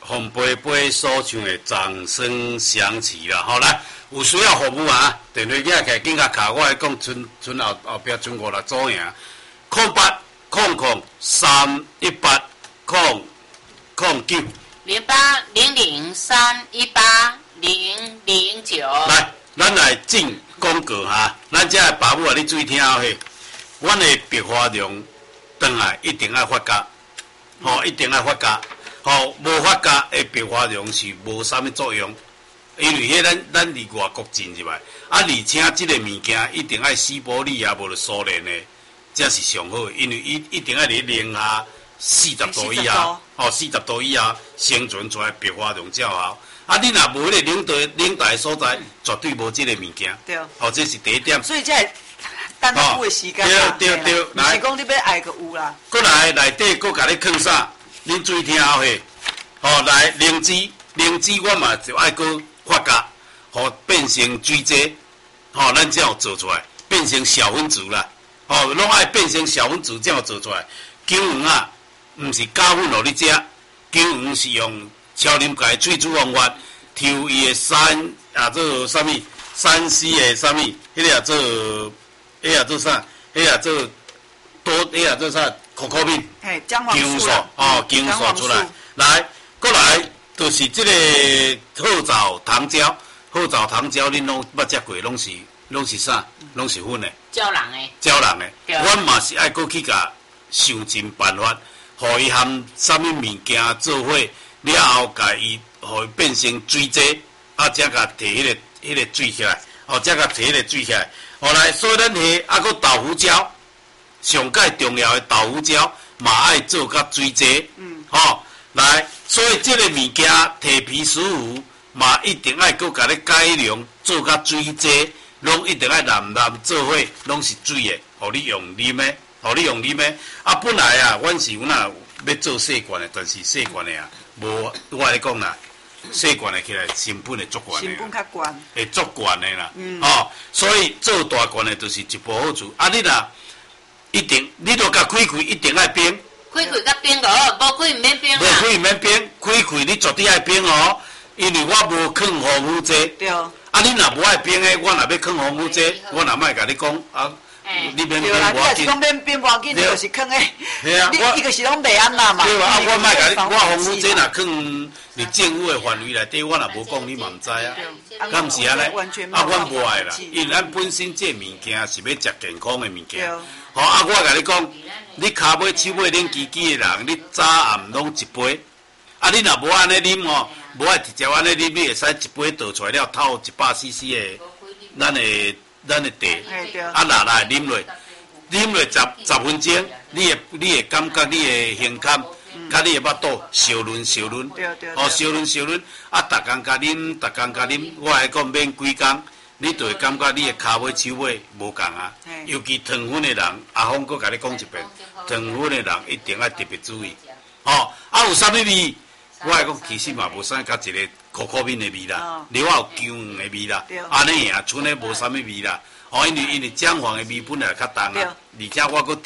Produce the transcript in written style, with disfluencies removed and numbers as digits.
红杯杯所唱的掌声响起啦，好来，有需要服务啊，电话寄起来，紧甲卡，我来讲，剩后壁剩5-6组赢，0800-318-009。 0800-318-009。 来，咱来进广告哈，咱这个爸母啊，你注意听好嘿，阮的白花龙转来一定要发芽，一定要发芽，无发芽的白花龙是无啥物作用，因为迄咱离外国进入来，而且这个物件一定要西伯利亚无就苏联的，才是上好的，因为一定要伫零下40度以下，40度以下生存出来白花龙才好。你若无迄个冷带所在，绝对无即个物件。 对。 这是第一点。 所以这等久的时间啦。 对， 不是讲你要爱个有啦。 过来内底，佫甲你放啥？恁注意听好嘿。来灵芝我嘛就爱佫发芽，变成水剂，咱才有做出来，变成小分子啦。拢爱变成小分子才有做出来。姜黄啊，毋是加粉互你食，姜黄是用超啉家萃取方法，抽伊的酸做啥物？3C 的啥物？迄个做啥？做啥？可可敏。 姜黄素。 姜素出来。来，过来就是这个褐藻糖胶，恁拢捌食过，拢是啥？拢是粉的。 胶囊的。 阮嘛是爱过去甲想尽办法，互伊含啥物物件做伙。了后，甲伊互伊变成水剂，才甲摕迄个水起来，才甲摕迄个水起来。来，所以咱下佫豆腐胶，上介重要的豆腐胶嘛爱做甲水剂。来，所以这个物件摕皮舒服嘛一定爱佫甲你改良做甲水剂，拢一定爱淋做伙，拢是水的，互你用啉的，本来啊，阮是有要做细罐的，但是细罐的啊。无，我来讲啦，细罐的起来成本会足悬的， 成本较悬， 会足悬的啦。所以做大罐的就是一步好处。你若一定，你若甲开一定爱冰。 开甲冰哦，无开唔免冰啦。 无开唔免冰，开你绝对爱冰哦，因为我无放防腐剂。 对。 你若无爱冰的，我若要放防腐剂，我若莫甲你讲啊。你免冰， 我要紧。讲免冰无紧，就是放诶。伊就是拢袂安那嘛。 对啊，我莫甲你，我防腐剂若放你政府的范围内底，我若无讲，你嘛毋知啊。敢毋是安尼？阮无爱啦，因为咱本身这物件是要食健康的物件。我甲你讲，你骹尾手尾冷叽叽的人，你早暗拢一杯。你若无安尼啉无爱直接安尼啉，你会使一杯倒出来了，透100cc 的咱的茶，来啉落10分钟，你会感觉你的胸腔，甲你的腹肚烧润，烧润，逐工甲啉，我来讲免几工，你就会感觉你的骹尾手尾无共啊。尤其糖分的人，阿峰佫甲你讲一遍，糖分的人一定要特别注意。有啥物味？我来讲，其实嘛无啥甲一个可可面的味啦，另外有姜黄的味啦，安尼啊，剩的无啥物味啦。因为姜黄的味本来较重啊，而且我佫